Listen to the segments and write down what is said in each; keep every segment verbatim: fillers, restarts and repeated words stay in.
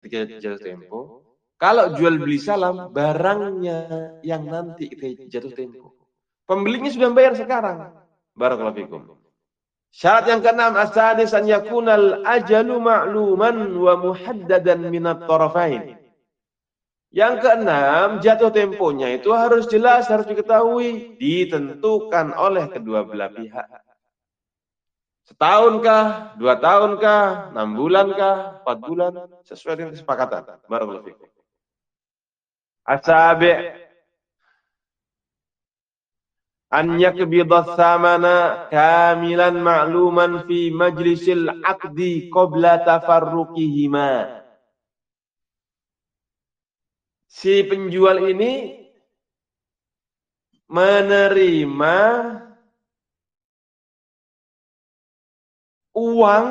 ketika jatuh tempo. Kalau jual beli salam, barangnya yang nanti ketika jatuh tempo. Pembelinya sudah bayar sekarang. Barakallahu fikum. Syarat yang keenam, as-sadis an yakunal ajalu ma'luman wa muhaddadan minat tarafain. Yang keenam, jatuh temponya itu harus jelas, harus diketahui, ditentukan oleh kedua belah pihak. Setahunkah, dua tahunkah, enam bulankah, empat bulan, sesuai dengan kesepakatan. Barakallahu fikum. As-sabi' an yakbidha thamana kamilan ma'luman fi majlisil aqdi qabla tafarruqihima. Si penjual ini menerima uang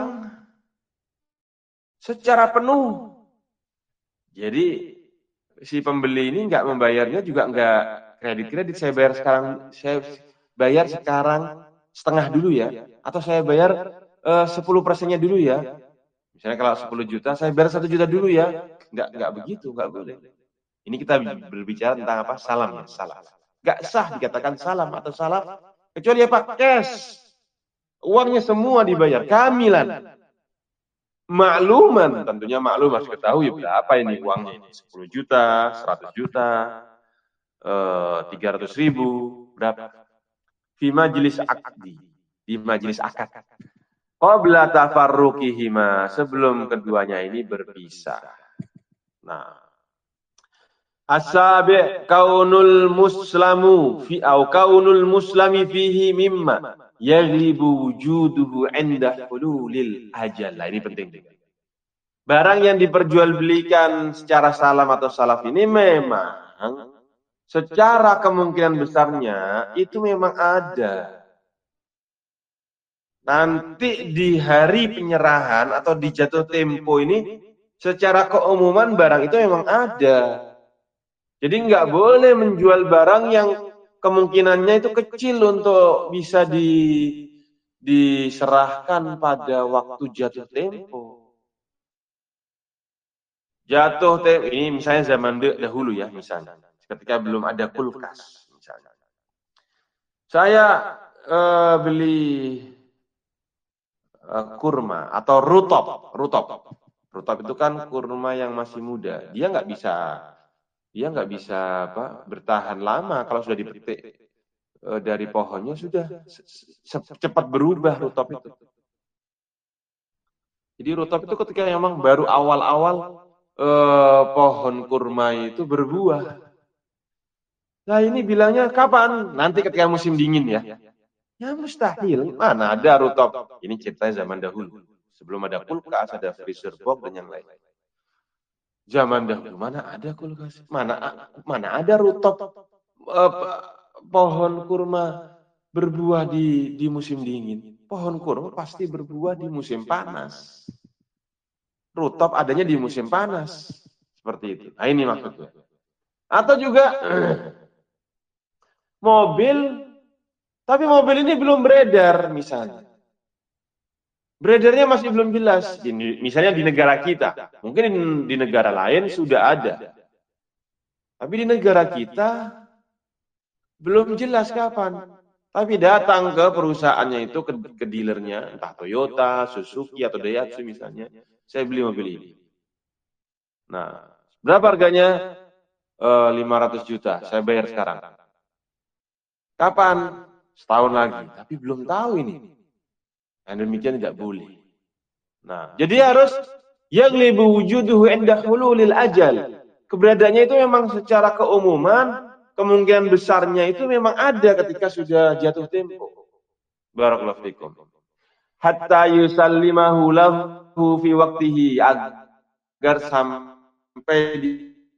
secara penuh. Jadi si pembeli ini nggak membayarnya juga nggak kredit-kredit. Saya bayar sekarang, saya bayar sekarang setengah dulu ya, atau saya bayar uh, sepuluh persennya dulu ya. Misalnya kalau sepuluh juta, saya bayar satu juta dulu ya. Nggak nggak begitu, nggak boleh. Ini kita berbicara tentang apa? Salam ya, salam. Nggak sah dikatakan salam atau salaf kecuali apa? Cash. Uangnya semua dibayar, kamilan. Makluman, tentunya maklum harus ketahui berapa ini uangnya ini. sepuluh juta, seratus juta, eh, tiga ratus ribu, berapa? Fi majlis akdi, di majlis akad. Qabla tafarruqihima, sebelum keduanya ini berpisah. Nah, as-sabi' kaunul muslamu fi au kaunul muslami fihi mimma yaglibu wujuduhu 'inda hululil ajal. Nah, ini penting. Barang yang diperjualbelikan secara salam atau salaf ini memang secara kemungkinan besarnya itu memang ada. Nanti di hari penyerahan atau di jatuh tempo ini secara keumuman barang itu memang ada. Jadi nggak boleh menjual barang yang kemungkinannya itu kecil untuk bisa di, diserahkan pada waktu jatuh tempo. Jatuh tempo ini misalnya zaman dahulu ya, misalnya ketika belum ada kulkas misalnya. Saya uh, beli uh, kurma atau rutop, rutop. Rutop itu kan kurma yang masih muda. Dia nggak bisa dia nggak bisa apa bertahan lama kalau sudah dipetik uh, dari pohonnya, sudah cepat berubah rutop itu. Jadi rutop itu ketika memang baru awal-awal Eh, pohon kurma itu berbuah. Nah ini bilangnya kapan? Nanti ketika musim dingin ya. Ya mustahil. Mana ada rutop? Ini ceritanya zaman dahulu. Sebelum ada kulkas, ada freezer box dan yang lain. Zaman dahulu mana ada kulkas? Mana mana ada rutop eh, pohon kurma berbuah di di musim dingin? Pohon kurma pasti berbuah di musim panas. Rutop adanya di musim panas. Seperti itu. Nah ini maksudnya. Atau juga mobil, tapi mobil ini belum beredar misalnya. Beredarnya masih belum jelas. Di, misalnya di negara kita. Mungkin di, di negara lain sudah ada. Tapi di negara kita belum jelas kapan. Tapi datang ke perusahaannya itu, ke, ke dealernya, entah Toyota, Suzuki, atau Daihatsu misalnya. Saya beli mobil ini. Nah, berapa harganya? E, lima ratus juta. Saya bayar sekarang. Kapan? Setahun lagi. Tapi belum tahu ini. Dan demikian tidak boleh. Nah, jadi harus yaglibu wujuduhu 'inda hululil ajal. Keberadaannya itu memang secara keumuman, kemungkinan besarnya itu memang ada ketika sudah jatuh tempo. Barakallahu fikum. Hatta yusallimahu lahu fi waqtihi, agar sampai di,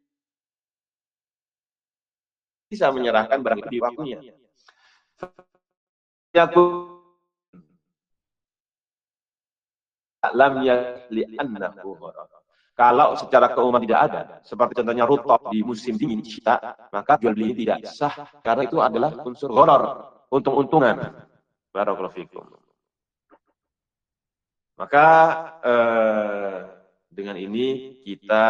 bisa menyerahkan barang itu di waktunya. Lam yali annahu. Kalau secara keumuman tidak ada, seperti contohnya rutop di musim dingin kita, maka jual beli tidak sah karena itu adalah unsur gharar, untung-untungan. Barakallahu fikum. Maka eh, dengan ini kita